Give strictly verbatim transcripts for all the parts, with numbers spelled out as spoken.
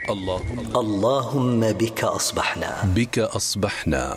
اللهم اللهم بك أصبحنا بك أصبحنا.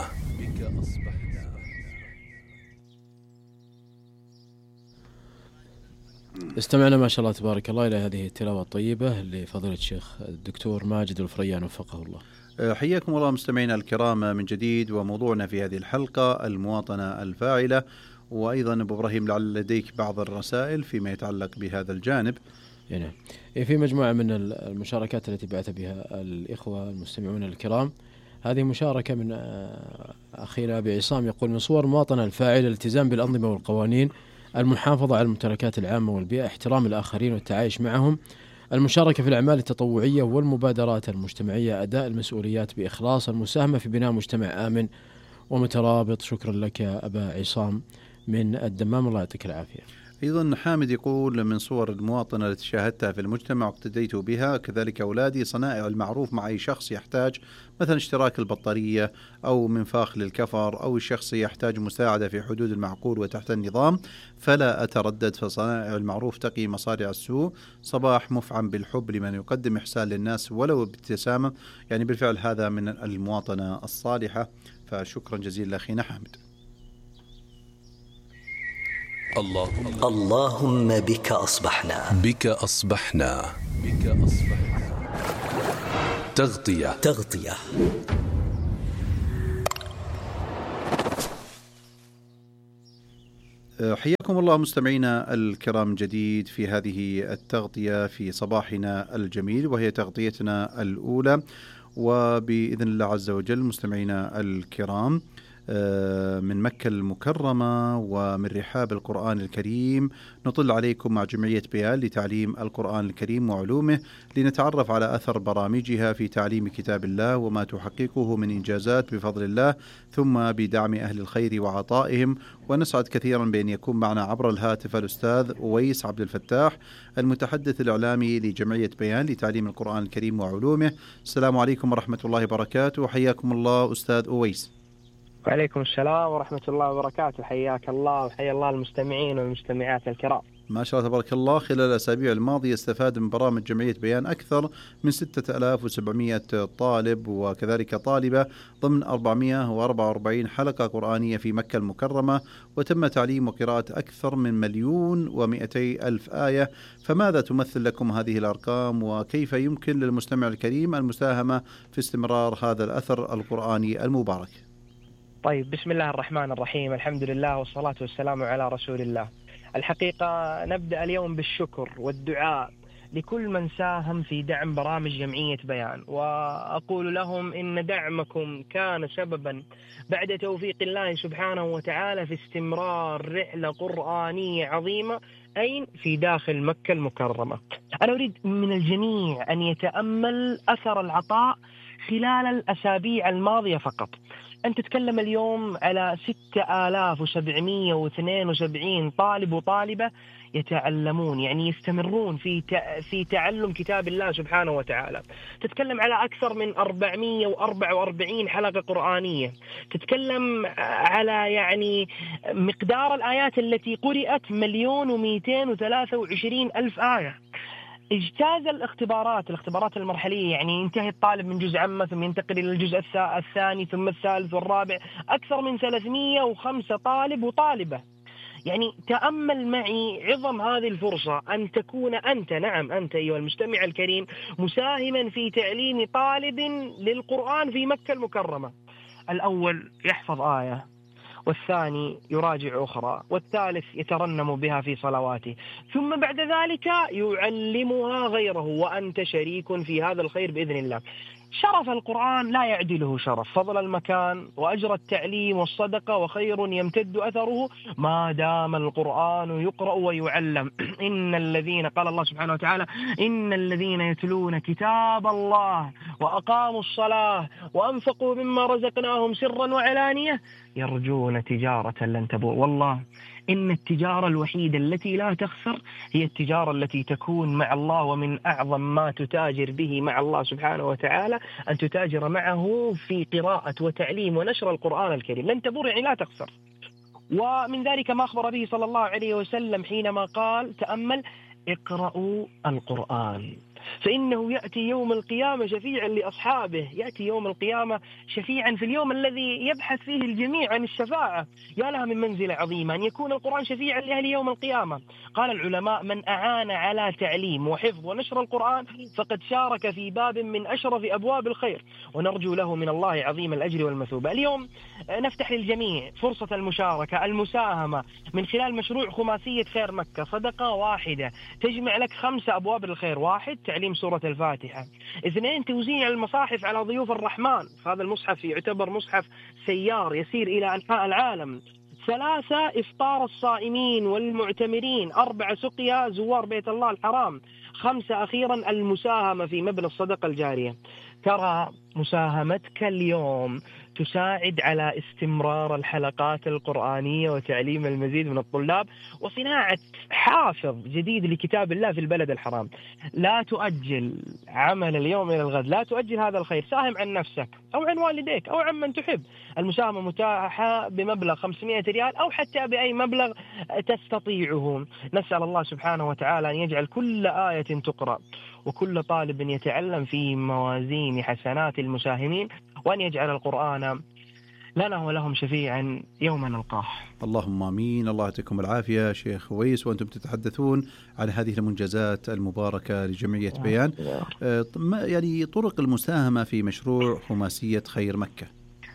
استمعنا ما شاء الله تبارك الله إلى هذه التلاوة الطيبة لفضيلة الشيخ الدكتور ماجد الفريان وفقه الله. حياكم الله مستمعينا الكرام من جديد، وموضوعنا في هذه الحلقة المواطنة الفاعلة. وأيضا أبو إبراهيم لعل لديك بعض الرسائل فيما يتعلق بهذا الجانب. يعني في مجموعة من المشاركات التي بعث بها الإخوة المستمعون الكرام. هذه مشاركة من أخينا أبي عصام، يقول: من صور المواطنة الفاعلة الالتزام بالأنظمة والقوانين، المحافظة على الممتلكات العامة والبيئة، احترام الآخرين والتعايش معهم، المشاركة في الأعمال التطوعية والمبادرات المجتمعية، أداء المسؤوليات بإخلاص، المساهمة في بناء مجتمع آمن ومترابط. شكرا لك أبا عصام من الدمام، الله يعطيك العافية. أيضا حامد يقول: من صور المواطنة التي شاهدتها في المجتمع واقتديت بها كذلك أولادي، صنائع المعروف مع أي شخص يحتاج مثلا اشتراك البطارية أو منفاخ للكفر، أو الشخص يحتاج مساعدة في حدود المعقول وتحت النظام، فلا أتردد، فصنائع المعروف تقي مصارع السوء. صباح مفعم بالحب لمن يقدم إحسان للناس ولو بابتسامة. يعني بالفعل هذا من المواطنة الصالحة، فشكرا جزيلا أخينا حامد. اللهم اللهم بك أصبحنا بك أصبحنا بك أصبحنا. تغطية تغطية حياكم الله مستمعينا الكرام جديد في هذه التغطية في صباحنا الجميل، وهي تغطيتنا الأولى. وبإذن الله عز وجل مستمعينا الكرام من مكة المكرمة ومن رحاب القرآن الكريم نطل عليكم مع جمعية بيان لتعليم القرآن الكريم وعلومه، لنتعرف على أثر برامجها في تعليم كتاب الله وما تحققه من إنجازات بفضل الله، ثم بدعم أهل الخير وعطائهم. ونسعد كثيرا بأن يكون معنا عبر الهاتف الأستاذ أويس عبد الفتاح، المتحدث الإعلامي لجمعية بيان لتعليم القرآن الكريم وعلومه. السلام عليكم ورحمة الله وبركاته، وحياكم الله أستاذ أويس. وعليكم السلام ورحمة الله وبركاته، حياك الله وحيا الله المستمعين والمستمعات الكرام. ما شاء الله تبارك الله. خلال الأسابيع الماضية استفاد من برامج جمعية بيان أكثر من ستة آلاف وسبعمائة طالب وكذلك طالبة ضمن أربعمائة وأربعة وأربعين حلقة قرآنية في مكة المكرمة، وتم تعليم وقراءة أكثر من مليون ومئتي ألف آية. فماذا تمثل لكم هذه الأرقام، وكيف يمكن للمستمع الكريم المساهمة في استمرار هذا الأثر القرآني المبارك؟ طيب، بسم الله الرحمن الرحيم، الحمد لله والصلاة والسلام على رسول الله. الحقيقة نبدأ اليوم بالشكر والدعاء لكل من ساهم في دعم برامج جمعية بيان، وأقول لهم إن دعمكم كان سببا بعد توفيق الله سبحانه وتعالى في استمرار رحلة قرآنية عظيمة أين في داخل مكة المكرمة. أنا أريد من الجميع أن يتأمل أثر العطاء خلال الأسابيع الماضية فقط. أنت تتكلم اليوم على ستة آلاف وسبعمائة واثنين وسبعين طالب وطالبة يتعلمون، يعني يستمرون في في تعلم كتاب الله سبحانه وتعالى. تتكلم على أكثر من أربعمائة وأربعة وأربعين حلقة قرآنية. تتكلم على يعني مقدار الآيات التي قرأت مليون ومئتين وثلاثة وعشرين ألف آية. اجتاز الاختبارات الاختبارات المرحلية، يعني ينتهي الطالب من جزء عامة ثم ينتقل إلى الجزء الثاني ثم الثالث والرابع. أكثر من ثلاثمائة وخمسة طالب وطالبة. يعني تأمل معي عظم هذه الفرصة أن تكون أنت، نعم أنت أيها المستمع الكريم، مساهما في تعليم طالب للقرآن في مكة المكرمة. الأول يحفظ آية، والثاني يراجع أخرى، والثالث يترنم بها في صلواته، ثم بعد ذلك يعلمها غيره، وأنت شريك في هذا الخير بإذن الله. شرف القرآن لا يعدله شرف، فضل المكان وأجر التعليم والصدقة، وخير يمتد أثره ما دام القرآن يقرأ ويعلم. إن الذين قال الله سبحانه وتعالى: إن الذين يتلون كتاب الله وأقاموا الصلاة وأنفقوا مما رزقناهم سرا وعلانية يرجون تجارة لن تبور. والله إن التجارة الوحيدة التي لا تخسر هي التجارة التي تكون مع الله، ومن أعظم ما تتاجر به مع الله سبحانه وتعالى أن تتاجر معه في قراءة وتعليم ونشر القرآن الكريم. لن تبور يعني لا تخسر. ومن ذلك ما أخبر به صلى الله عليه وسلم حينما قال: تأمل اقرأوا القرآن فإنه يأتي يوم القيامة شفيعا لأصحابه، يأتي يوم القيامة شفيعا في اليوم الذي يبحث فيه الجميع عن الشفاعة. يا لها من منزلة عظيمة أن يكون القرآن شفيعا لأهل يوم القيامة. قال العلماء: من أعان على تعليم وحفظ ونشر القرآن فقد شارك في باب من أشرف أبواب الخير، ونرجو له من الله عظيم الأجر والمثوبة. اليوم نفتح للجميع فرصة المشاركة المساهمة من خلال مشروع خماسية خير مكة. صدقة واحدة تجمع لك خمسة أبواب الخير: واحد، تعليم سورة الفاتحة; اثنين، توزيع المصاحف على ضيوف الرحمن، هذا المصحف يعتبر مصحف سيار يسير إلى أنحاء العالم; ثلاثة، إفطار الصائمين والمعتمرين; أربعة، سقيا زوار بيت الله الحرام; خمسة، أخيرا المساهمة في مبنى الصدقة الجارية. ترى مساهمتك اليوم تساعد على استمرار الحلقات القرآنية وتعليم المزيد من الطلاب وصناعة حافظ جديد لكتاب الله في البلد الحرام. لا تؤجل عمل اليوم إلى الغد، لا تؤجل هذا الخير. ساهم عن نفسك أو عن والديك أو عن من تحب. المساهمة متاحة بمبلغ خمسمائة ريال أو حتى بأي مبلغ تستطيعه. نسأل الله سبحانه وتعالى أن يجعل كل آية تقرأ وكل طالب يتعلم في موازين حسنات المساهمين، وأن يجعل القرآن لنا ولهم شفيعا يوم نلقاه. اللهم آمين. الله يعطيكم العافية شيخ ويس وأنتم تتحدثون عن هذه المنجزات المباركة لجمعية بيان. يعني طرق المساهمة في مشروع خماسية خير مكة.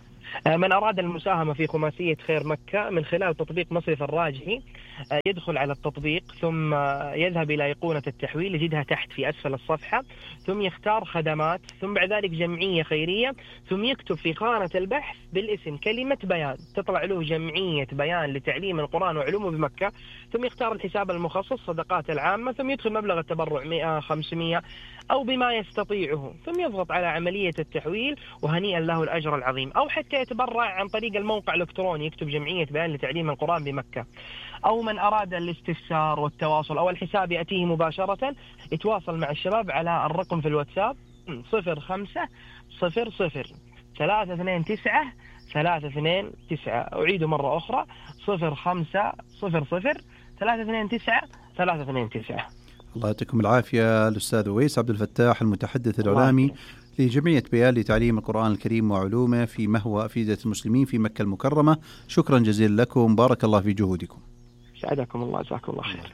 من أراد المساهمة في خماسية خير مكة من خلال تطبيق مصرف الراجحي يدخل على التطبيق، ثم يذهب إلى أيقونة التحويل يجدها تحت في أسفل الصفحة، ثم يختار خدمات، ثم بعد ذلك جمعية خيرية، ثم يكتب في خانة البحث بالاسم كلمة بيان، تطلع له جمعية بيان لتعليم القرآن وعلومه بمكة، ثم يختار الحساب المخصص صدقات العامة، ثم يدخل مبلغ التبرع مئة خمسمائة أو بما يستطيعه، ثم يضغط على عملية التحويل وهنيئا له الأجر العظيم. أو حتى يتبرع عن طريق الموقع الإلكتروني، يكتب جمعية بيان لتعليم القرآن بمكة. أو من أراد الاستفسار والتواصل أو الحساب يأتيه مباشرة يتواصل مع الشباب على الرقم في الواتساب صفر خمسة صفر صفر ثلاثة اثنين تسعة ثلاثة اثنين تسعة. أعيد مرة أخرى صفر خمسة صفر صفر ثلاثة اثنين تسعة ثلاثة اثنين تسعة. الله يعطيكم العافية. الأستاذ ويس عبد الفتاح المتحدث الإعلامي لجمعية بيان لتعليم القرآن الكريم وعلومه في مهوى أفئدة المسلمين في مكة المكرمة، شكرا جزيلا لكم، بارك الله في جهودكم. سعدكم الله، جزاكم الله خير.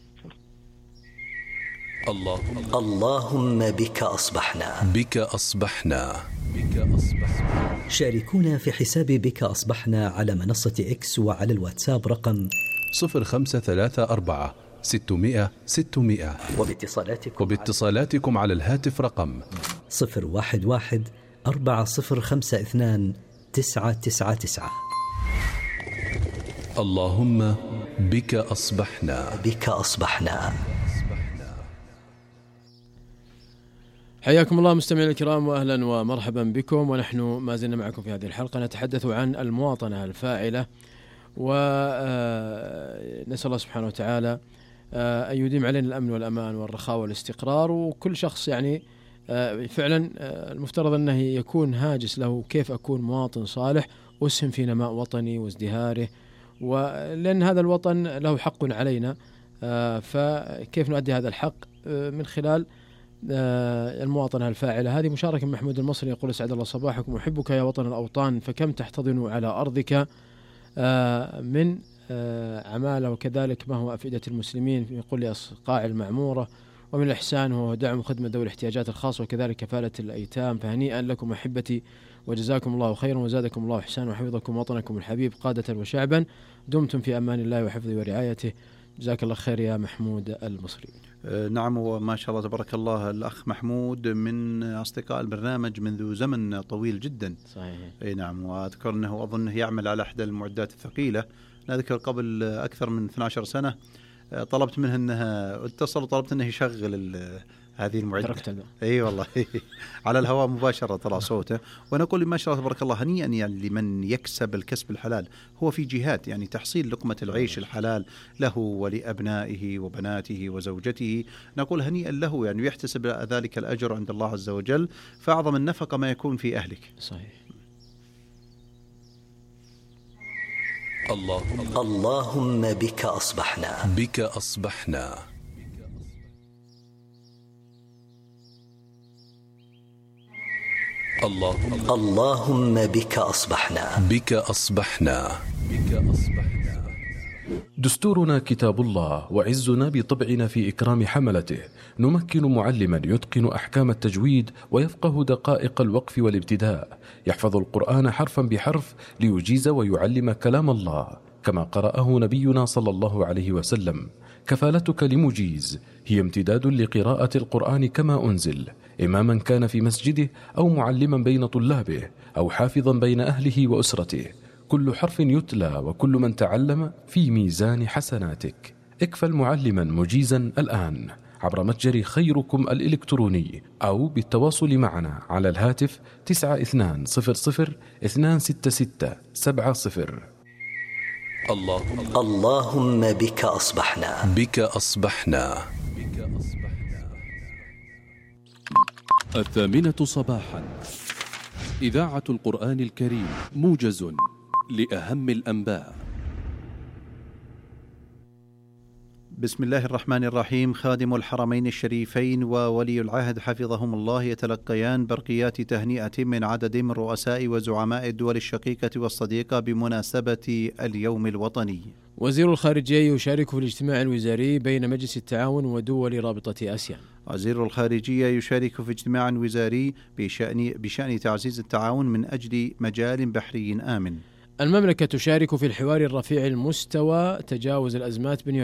اللهم اللهم بك أصبحنا بك أصبحنا بك أصبحنا. شاركونا في حساب بك أصبحنا على منصة إكس وعلى الواتساب رقم صفر خمسة ثلاثة أربعة ستمائة ستمائة، وباتصالاتكم وباتصالاتكم على الهاتف رقم صفر واحد واحد أربعة صفر خمسة اثنان تسعة تسعة تسعة. اللهم بك أصبحنا بك أصبحنا. حياكم الله مستمعينا الكرام، وأهلا ومرحبا بكم، ونحن ما زلنا معكم في هذه الحلقة نتحدث عن المواطنة الفاعلة، ونسأل الله سبحانه وتعالى أن يديم علينا الأمن والأمان والرخاء والاستقرار. وكل شخص يعني فعلا المفترض أنه يكون هاجس له كيف أكون مواطن صالح أسهم في نماء وطني وازدهاره، ولأن هذا الوطن له حق علينا، فكيف نؤدي هذا الحق من خلال المواطنة الفاعلة. هذه مشاركة محمود المصري يقول: اسعد الله صباحكم، أحبك يا وطن الأوطان، فكم تحتضن على أرضك من عمالة، وكذلك ما هو أفئدة المسلمين، يقول لي أصقاع المعمورة، ومن الإحسان هو دعم خدمة ذوي الاحتياجات الخاصة، وكذلك كفالة الأيتام. فهنيئا لكم أحبتي، وجزاكم الله خيرا، وزادكم الله إحسانا، وحفظكم وطنكم الحبيب قادة وشعبا، دمتم في أمان الله وحفظه ورعايته. جزاك الله خير يا محمود المصري. نعم، وما شاء الله تبارك الله، الأخ محمود من أصدقاء البرنامج منذ زمن طويل جدا. صحيح. أي نعم، وأذكر أنه أظن يعمل على إحدى المعدات الثقيلة. أذكر قبل أكثر من اثنتي عشرة سنة طلبت منه أنها اتصل وطلبت أنه يشغل هذه المعدة. اي والله على الهواء مباشرة طلع صوته. ونقول ما شاء الله تبارك الله هنيئا يعني لمن يكسب الكسب الحلال. هو في جهات يعني تحصيل لقمة العيش الحلال له ولأبنائه وبناته وزوجته، نقول هنيئا له، يعني يحتسب ذلك الأجر عند الله عز وجل، فأعظم النفقة ما يكون في أهلك. صحيح. اللهم اللهم بك أصبحنا بك أصبحنا. اللهم اللهم بك أصبحنا بك أصبحنا بك أصبحنا. دستورنا كتاب الله، وعزنا بطبعنا في إكرام حملته. نمكن معلما يتقن أحكام التجويد ويفقه دقائق الوقف والابتداء، يحفظ القرآن حرفا بحرف ليجيز ويعلم كلام الله كما قرأه نبينا صلى الله عليه وسلم. كفالتك لمجيز هي امتداد لقراءة القرآن كما أنزل، إماما كان في مسجده أو معلما بين طلابه أو حافظا بين أهله وأسرته. كل حرف يتلى وكل من تعلم في ميزان حسناتك. اكفل معلما مجيزا الآن عبر متجر خيركم الإلكتروني أو بالتواصل معنا على الهاتف تسعة اثنان صفر صفر اثنان ستة ستة سبعة صفر. اللهم اللهم بك أصبحنا بك أصبحنا بك أصبحنا. الثامنة صباحا، إذاعة القرآن الكريم، موجز لأهم الأنباء. بسم الله الرحمن الرحيم. خادم الحرمين الشريفين وولي العهد حفظهم الله يتلقيان برقيات تهنئة من عدد من رؤساء وزعماء الدول الشقيقة والصديقة بمناسبة اليوم الوطني. وزير الخارجية يشارك في الاجتماع الوزاري بين مجلس التعاون ودول رابطة آسيا. وزير الخارجية يشارك في اجتماع وزاري بشأن, بشأن تعزيز التعاون من أجل مجال بحري آمن. المملكة تشارك في الحوار الرفيع المستوى تجاوز الأزمات بين